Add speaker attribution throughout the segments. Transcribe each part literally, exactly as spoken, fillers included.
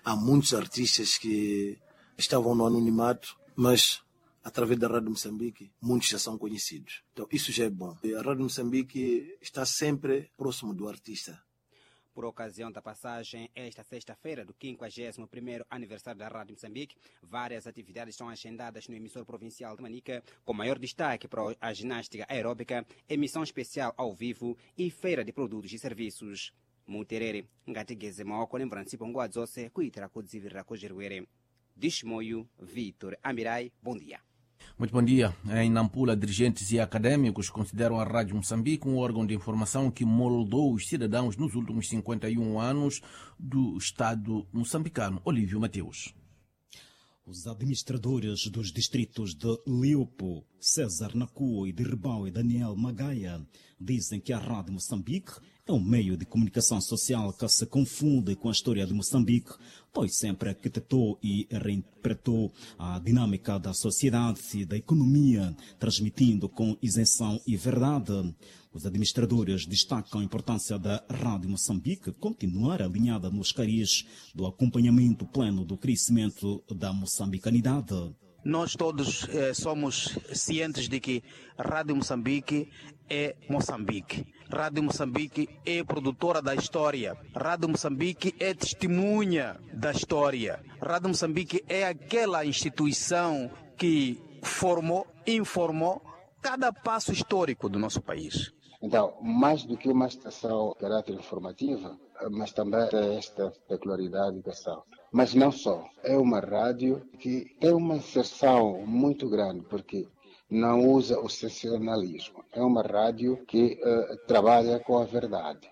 Speaker 1: há muitos artistas que estavam no anonimato, mas através da Rádio Moçambique, muitos já são conhecidos. Então, isso já é bom. A Rádio Moçambique está sempre próximo do artista.
Speaker 2: Por ocasião da passagem, esta sexta-feira, do quinquagésimo primeiro aniversário da Rádio Moçambique, várias atividades são agendadas no emissor provincial de Manica, com maior destaque para a ginástica aeróbica, emissão especial ao vivo e feira de produtos e serviços. Muterere, ngatigeze maoko lembrança pongoadzose kuitira kudzivirira kujerwere. Dishmoyo, Vitor Amirai, bom dia.
Speaker 3: Muito bom dia. Em Nampula, dirigentes e académicos consideram a Rádio Moçambique um órgão de informação que moldou os cidadãos nos últimos cinquenta e um anos do Estado moçambicano. Olívio Mateus.
Speaker 4: Os administradores dos distritos de Liopo, César Nakua e de Ribau e Daniel Magaia dizem que a Rádio Moçambique é um meio de comunicação social que se confunde com a história de Moçambique, pois sempre arquitetou e reinterpretou a dinâmica da sociedade e da economia, transmitindo com isenção e verdade. Os administradores destacam a importância da Rádio Moçambique continuar alinhada nos caris do acompanhamento pleno do crescimento da moçambicanidade.
Speaker 5: Nós todos eh, somos cientes de que a Rádio Moçambique é Moçambique. Rádio Moçambique é produtora da história. Rádio Moçambique é testemunha da história. Rádio Moçambique é aquela instituição que formou, informou cada passo histórico do nosso país.
Speaker 6: Então, mais do que uma estação de caráter informativa, mas também tem esta peculiaridade da estação. Mas não só, é uma rádio que tem uma inserção muito grande, porque não usa o sensacionalismo. É uma rádio que uh, trabalha com a verdade.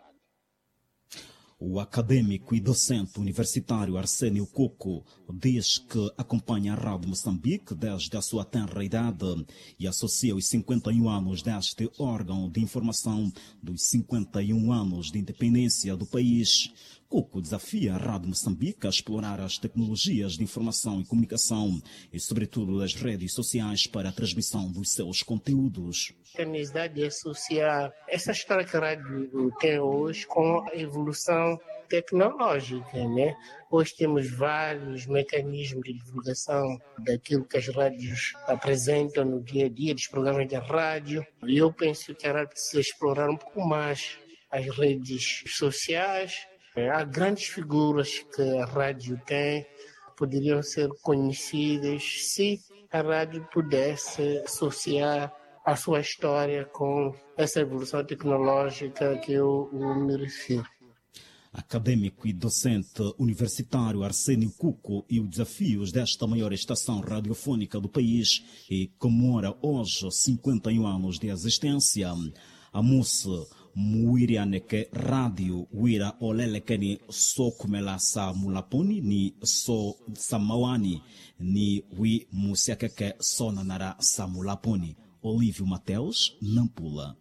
Speaker 4: O acadêmico e docente universitário Arsénio Coco diz que acompanha a Rádio Moçambique desde a sua tenra idade e associa os cinquenta e um anos deste órgão de informação dos cinquenta e um anos de independência do país. Coco desafia a Rádio Moçambique a explorar as tecnologias de informação e comunicação e, sobretudo, as redes sociais para a transmissão dos seus conteúdos.
Speaker 7: A necessidade de associar essa história que a rádio tem hoje com a evolução tecnológica, né? Hoje temos vários mecanismos de divulgação daquilo que as rádios apresentam no dia a dia, dos programas da rádio. E eu penso que a rádio precisa explorar um pouco mais as redes sociais. Há grandes figuras que a rádio tem, poderiam ser conhecidas se a rádio pudesse associar a sua história com essa evolução tecnológica que eu me refiro.
Speaker 4: Acadêmico e docente universitário Arsénio Coco e os desafios desta maior estação radiofônica do país e comemora hoje cinquenta e um anos de existência. A moça Muirianeke Radio Wira Olelekeni So Kumela Sa Mulaponi ni So Samawani ni Wi Musiakeke Sonanara Samulaponi. Olívio Mateus, Nampula.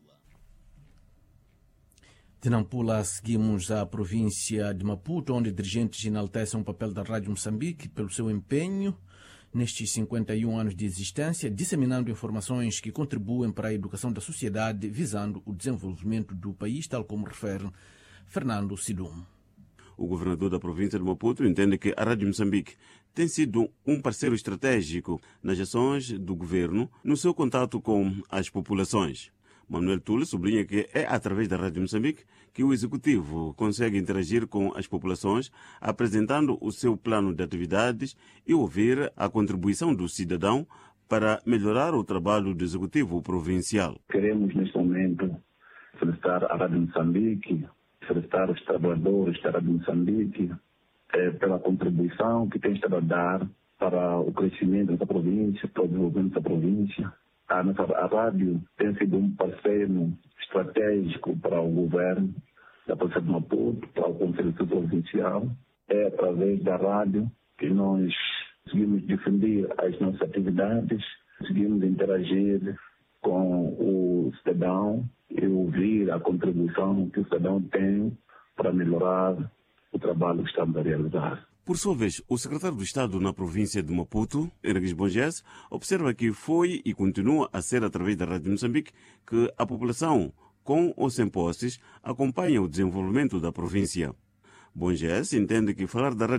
Speaker 3: De Nampula, seguimos à província de Maputo, onde dirigentes enaltecem o papel da Rádio Moçambique pelo seu empenho nestes cinquenta e um anos de existência, disseminando informações que contribuem para a educação da sociedade, visando o desenvolvimento do país, tal como refere Fernando Sidum.
Speaker 8: O governador da província de Maputo entende que a Rádio Moçambique tem sido um parceiro estratégico nas ações do governo no seu contato com as populações. Manuel Tule sublinha que é através da Rádio Moçambique que o Executivo consegue interagir com as populações, apresentando o seu plano de atividades e ouvir a contribuição do cidadão para melhorar o trabalho do Executivo provincial.
Speaker 9: Queremos, neste momento, felicitar a Rádio Moçambique, felicitar os trabalhadores da Rádio Moçambique eh, pela contribuição que tem estado a dar para o crescimento da província, para o desenvolvimento da província. A nossa a rádio tem sido um parceiro estratégico para o governo da província de Maputo, para o Conselho Provincial. É através da rádio que nós conseguimos defender as nossas atividades, conseguimos interagir com o cidadão e ouvir a contribuição que o cidadão tem para melhorar o trabalho que estamos a realizar.
Speaker 8: Por sua vez, o secretário do Estado na província de Maputo, Henriques Bonges, observa que foi e continua a ser através da Rádio Moçambique que a população, com ou sem posses, acompanha o desenvolvimento da província. Bonges entende que falar da Rádio